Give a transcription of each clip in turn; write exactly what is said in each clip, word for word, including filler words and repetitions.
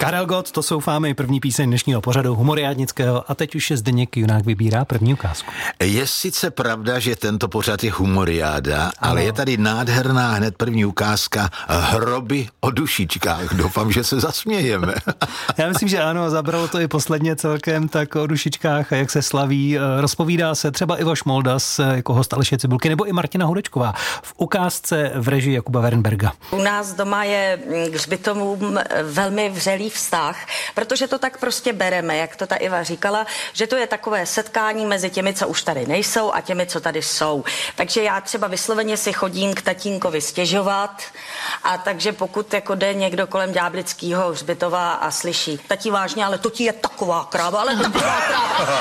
Karel Gott, to jsou fámy, první píseň dnešního pořadu humoriádnického a teď už je Zdeněk Junák vybírá první ukázku. Je sice pravda, že tento pořad je humoriáda, ano. Ale je tady nádherná hned první ukázka Hroby o dušičkách. Doufám, že se zasmějeme. Já myslím, že ano, zabralo to i posledně celkem, tak o dušičkách a jak se slaví. Rozpovídá se třeba Ivo Šmoldas jako host Aleše Cibulky nebo i Martina Hudečková v ukázce v režii Jakuba Wernberga. U nás doma je k hřbitovům velmi vřelý vztah, protože to tak prostě bereme, jak to ta Iva říkala, že to je takové setkání mezi těmi, co už tady nejsou a těmi, co tady jsou. Takže já třeba vysloveně si chodím k tatínkovi stěžovat a takže pokud jako jde někdo kolem Ďáblického hřbitova a slyší, tati vážně, ale to ti je taková kráva, ale taková kráva.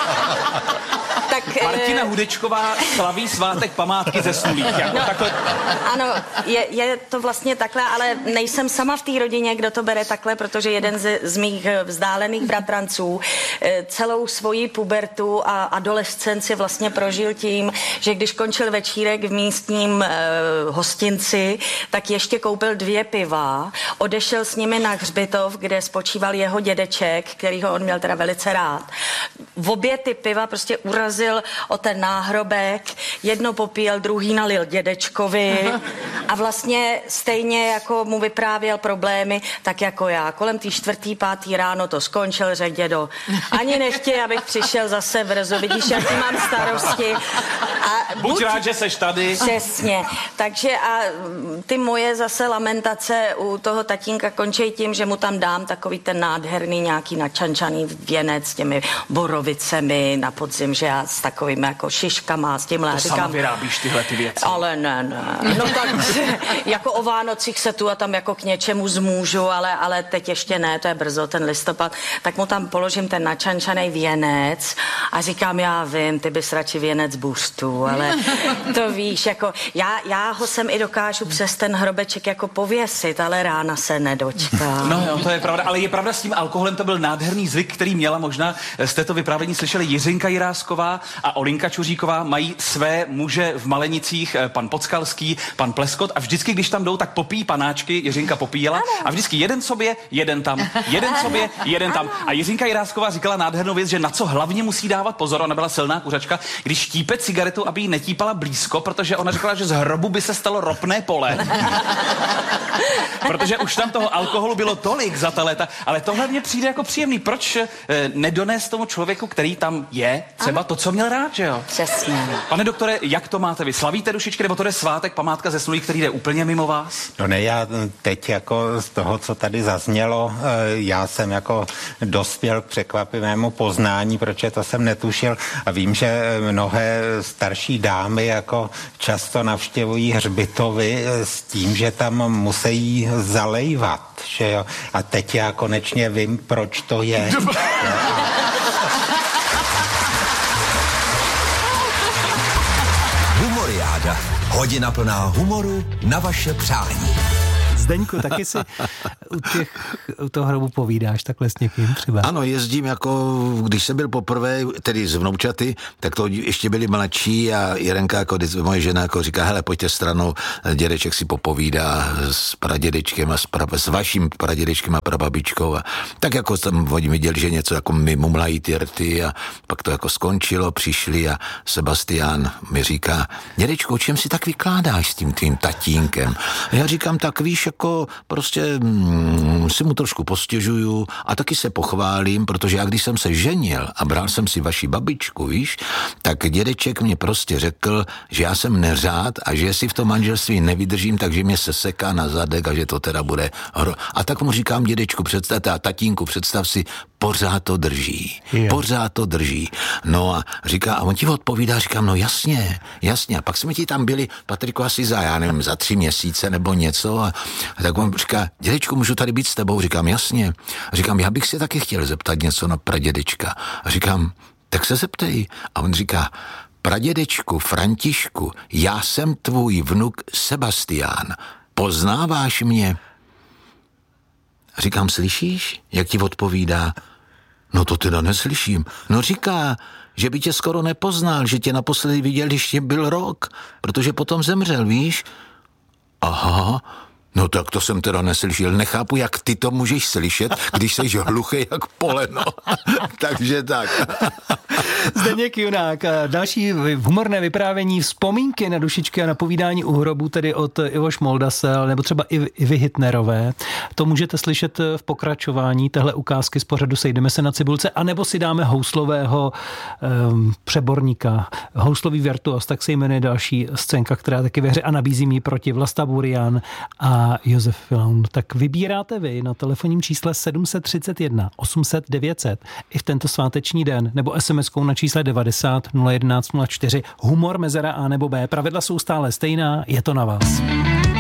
Tak, Martina Hudečková slaví svátek památky zesnulých. Jako no, takhle. Ano, je, je to vlastně takhle, ale nejsem sama v té rodině, kdo to bere takhle, protože jeden z, z mých vzdálených bratranců celou svoji pubertu a adolescenci vlastně prožil tím, že když končil večírek v místním eh, hostinci, tak ještě koupil dvě piva, odešel s nimi na hřbitov, kde spočíval jeho dědeček, kterýho on měl teda velice rád. V obě ty piva prostě urazil o ten náhrobek, jedno popíjel, druhý nalil dědečkovi a vlastně stejně jako mu vyprávěl problémy, tak jako já. Kolem tý čtvrtý, pátý ráno to skončil, řekl dědo, ani nechtěj, abych přišel zase brzo, vidíš, jaký mám starosti. A buď, buď rád, že seš tady. Přesně. Takže a ty moje zase lamentace u toho tatínka končí tím, že mu tam dám takový ten nádherný nějaký načančaný věnec s těmi borovicemi na podzim, že já s takovými jako šiškama, s tímhle. To sama vyrábíš tyhle ty věci. Ale ne, ne. No tak jako o Vánocích se tu a tam jako k něčemu zmůžu, ale, ale teď ještě ne, to je brzo, ten listopad. Tak mu tam položím ten načančaný věnec a říkám, já vím, ty bys radši věnec buřtu, ale to víš, jako já, já ho sem i dokážu přes ten hrobeček jako pověsit, ale rána se nedočká. No, no, to je pravda, ale je pravda, s tím alkoholem to byl nádherný zvyk, který měla, možná jste to vyprávění slyšeli, Jiřinka Jirásková a Olinka Čuříková mají své muže v Malenicích, pan Podskalský, pan Pleskot a vždycky, když tam jdou, tak popíjí panáčky, Jiřinka popíjela a vždycky jeden sobě, jeden tam, jeden sobě, jeden tam. A Jiřinka Jirásková říkala nádhernou věc, že na co hlavně musí dávat pozor, ona byla silná kuřačka, když típe cigaretu, aby ji netípala blízko, protože ona říkala, že z hrobu by se stalo ropné pole. Protože už tam toho alkoholu bylo tolik za ta léta, ale tohle mně přijde jako příjemný. Proč eh, nedonést tomu člověku, který tam je, třeba to, co měl rád, že jo? Přesně. Pane doktore, jak to máte vy? Slavíte dušičky, nebo to je svátek, památka zesnulých, který jde úplně mimo vás? No ne, já teď jako z toho, co tady zaznělo, já jsem jako dospěl k překvapivému poznání, protože to jsem netušil a vím, že mnohé starší dámy jako často navštěvují hřbitovy s tím, že tam musí zalejvat, že jo? A teď já konečně vím, proč to je. Humoriáda. Hodina plná humoru na vaše přání. Zdeňku, taky si u, těch, u toho hrobu povídáš takhle s někým třeba? Ano, jezdím jako, když jsem byl poprvé, tedy z vnoučaty, tak to ještě byli mladší a Jirenka, jako moje žena, jako říká, hele, pojďte stranou, dědeček si popovídá s pradědečkem a s, pra, s vaším pradědečkem a prababičkou a tak jako tam oni viděli, že něco jako mi mumlají ty rty a pak to jako skončilo, přišli a Sebastián mi říká, dědečko, o čem si tak vykládáš s tím tvým tatínkem? A já říkám, tak víš, jako prostě mm, si mu trošku postěžuju a taky se pochválím, protože já když jsem se ženil a bral jsem si vaši babičku, víš, tak dědeček mě prostě řekl, že já jsem neřád a že si v tom manželství nevydržím, takže mě se seká na zadek a že to teda bude hro. A tak mu říkám, dědečku, představ, a tatínku, představ si, pořád to drží. Jo. Pořád to drží. No a říká, a on ti odpovídá, říkám, no jasně, jasně. A pak jsme ti tam byli, Patriku, asi za, já nevím, za tři měsíce nebo něco a A tak on říká, dědečku, můžu tady být s tebou? Říkám, jasně. A říkám, já bych se taky chtěl zeptat něco na pradědečka. A říkám, tak se zeptej. A on říká, pradědečku Františku, já jsem tvůj vnuk Sebastián. Poznáváš mě? A říkám, slyšíš, jak ti odpovídá? No to teda neslyším. No říká, že by tě skoro nepoznal, že tě naposledy viděl, když tě byl rok, protože potom zemřel, víš? Aha, No tak to jsem teda neslyšel. Nechápu, jak ty to můžeš slyšet, když jsi hluchý jak poleno. Takže tak. Zdeněk Junák, další humorné vyprávění, vzpomínky na dušičky a na povídání u hrobu, tedy od Ivo Šmoldase, nebo třeba Ivy Hitnerové. To můžete slyšet v pokračování téhle ukázky z pořadu Sejdeme se na Cibulce, anebo si dáme houslového um, přeborníka, houslový virtuos, tak se jmenuje další scénka, která taky ve hře a nabízí mi proti Vlasta Burian a Josef Filaun. Tak vybíráte vy na telefonním čísle sedm set třicet jedna osm set devět set i v tento sváteční den, nebo es em eskou na čísle devadesát nula jedenáct nula čtyři. Humor, mezera A nebo B. Pravidla jsou stále stejná, je to na vás.